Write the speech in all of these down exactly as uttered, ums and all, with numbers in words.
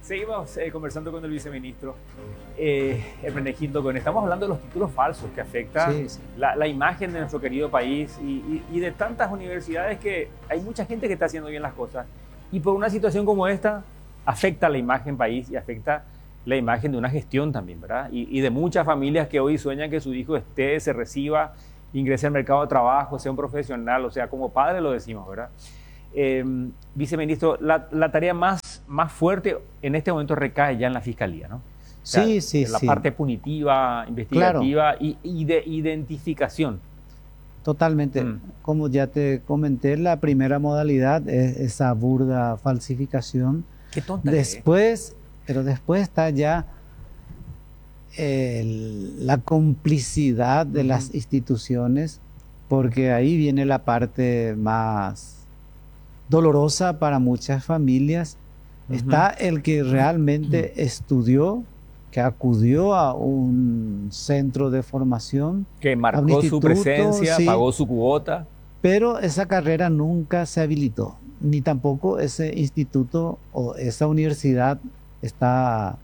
Seguimos eh, conversando con el viceministro eh, Hermenegildo Goene. Estamos hablando de los títulos falsos que afectan Sí, sí. la, la imagen de nuestro querido país y, y, y de tantas universidades que hay mucha gente que está haciendo bien las cosas y por una situación como esta afecta la imagen país y afecta la imagen de una gestión también, ¿verdad? Y, y de muchas familias que hoy sueñan que su hijo esté, se reciba, ingrese al mercado de trabajo, sea un profesional, o sea, como padre lo decimos, ¿verdad? Eh, viceministro, la, la tarea más, más fuerte en este momento recae ya en la Fiscalía, ¿no? O sea, Sí, sí, en la sí. parte punitiva, investigativa y, y de identificación. Totalmente. Mm. Como ya te comenté, la primera modalidad es esa burda falsificación. Qué tonta Después, pero después está ya el- la complicidad de Ujú. las instituciones, porque ahí viene la parte más dolorosa para muchas familias. Ujú. Está el que realmente estudió, que acudió a un centro de formación, Que a un marcó su instituto, presencia, sí, pagó su cuota. pero esa carrera nunca se habilitó, ni tampoco ese instituto o esa universidad está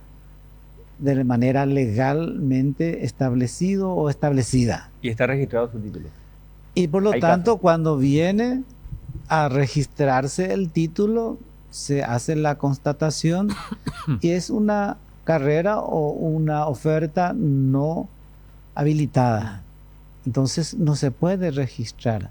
de manera legalmente establecido o establecida. Y está registrado su título. Y por lo Hay tanto, casos. cuando viene a registrarse el título, se hace la constatación y es una carrera o una oferta no habilitada. Entonces no se puede registrar.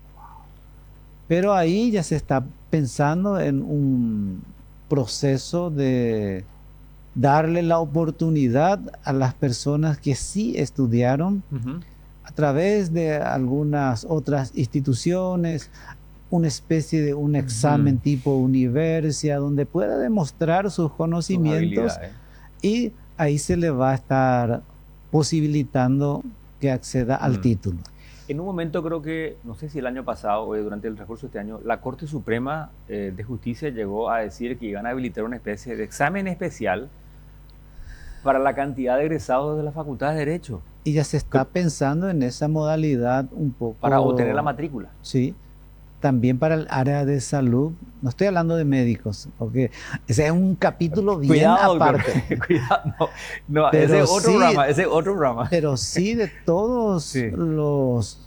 Pero ahí ya se está pensando en un proceso de darle la oportunidad a las personas que sí estudiaron Ujú. a través de algunas otras instituciones, una especie de un examen Ujú. tipo universidad donde pueda demostrar sus Sus conocimientos habilidades. y ahí se le va a estar posibilitando que acceda al Mm. título. En un momento creo que, no sé si el año pasado o durante el transcurso de este año, la Corte Suprema eh, de Justicia llegó a decir que iban a habilitar una especie de examen especial para la cantidad de egresados de la Facultad de Derecho, Y ya se está pensando en esa modalidad un poco... para obtener la matrícula. Sí, también para el área de salud. No estoy hablando de médicos, porque ese es un capítulo bien Cuidado, aparte. doctor. Cuidado, no, no Pero ese es otro sí- programa, ese es otro programa. Pero sí de todos Sí. los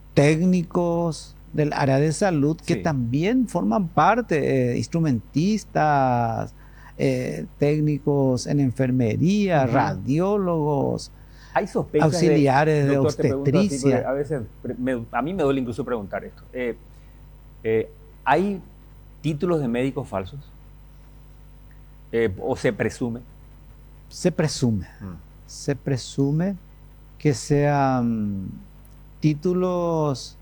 técnicos del área de salud que Sí. también forman parte, eh, instrumentistas, eh, técnicos en enfermería, Ujú. radiólogos, Hay sospechas auxiliares de doctor, te pregunto así, porque obstetricia. a veces pre- me- a mí me duele incluso preguntar esto. Eh, eh, ¿hay títulos de médicos falsos? Eh, ¿O se presume? Se presume, Mm. se presume que sean títulos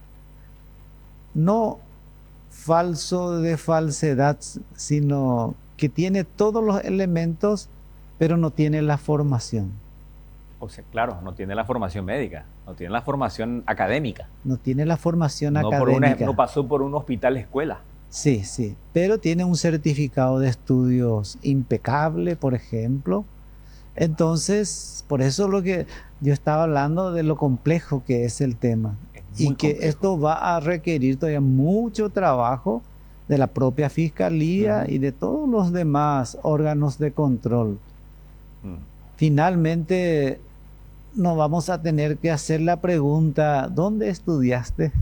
no falso de falsedad, sino que tiene todos los elementos, pero no tiene la formación, O sea, claro, no tiene la formación médica, no tiene la formación académica, no tiene la formación no, por una- académica. no pasó por un hospital escuela. Sí, sí, pero tiene un certificado de estudios impecable, por ejemplo. Entonces, por eso lo que yo estaba hablando de lo complejo que es el tema. Es Y muy que complejo. esto va a requerir todavía mucho trabajo de la propia fiscalía Ujú. y de todos los demás órganos de control. Mm. Finalmente, nos vamos a tener que hacer la pregunta, ¿dónde estudiaste?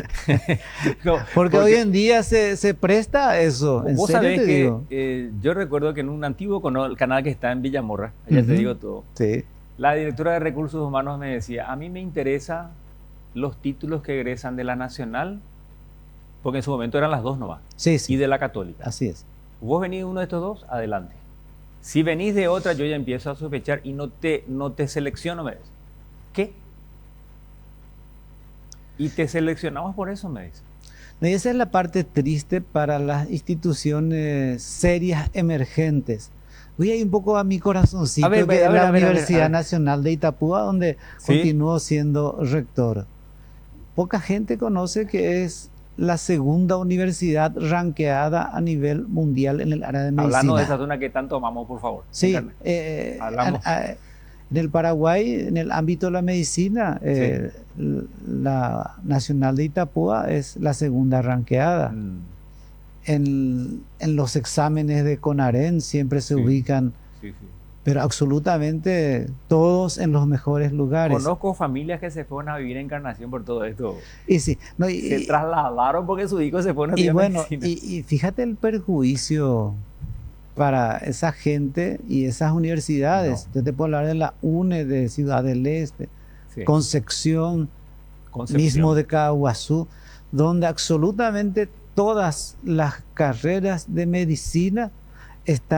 No, Porque, hoy en día se, se presta a eso, en vos serio sabés te que digo. eh, yo recuerdo que en un antiguo cono- canal que está en Villamorra, ya te Ujú. digo todo, Sí, la directora de Recursos Humanos me decía, a mí me interesa los títulos que egresan de la Nacional, porque en su momento eran las dos nomás, sí, sí, y de la Católica. así es. Vos venís de uno de estos dos, adelante. Si venís de otra, yo ya empiezo a sospechar y no te, no te selecciono, me dice. ¿Qué? Y te seleccionamos por eso, me dice. Y esa es la parte triste para las instituciones serias emergentes. Voy a ir un poco a mi corazoncito, A ver, que a es ver, la a ver, a ver, Universidad a ver. Nacional de Itapúa, donde ¿Sí? continúo siendo rector. Poca gente conoce que es la segunda universidad ranqueada a nivel mundial en el área de medicina. Hablando de esa zona que tanto amamos, por favor. Sí, Encarne. eh, Hablamos. a- a- en el Paraguay, en el ámbito de la medicina, eh, l- la Nacional de Itapúa es la segunda ranqueada. Mm, En, en los exámenes de CONAREN siempre se Sí. ubican sí, sí. Pero absolutamente todos en los mejores lugares. Conozco familias que se fueron a vivir en Encarnación por todo esto. Y sí, no, y, se trasladaron porque su hijo se fue a una y bueno, medicina. Y, y fíjate el perjuicio para esa gente y esas universidades. No. Yo te puedo hablar de la UNE de Ciudad del Este, sí. Concepción, Concepción, mismo de Caguazú, donde absolutamente todas las carreras de medicina están